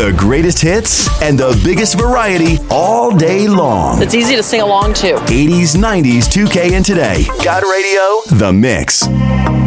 The greatest hits and the biggest variety all day long. It's easy to sing along to. 80s, 90s, 2K, and today. God Radio, The Mix.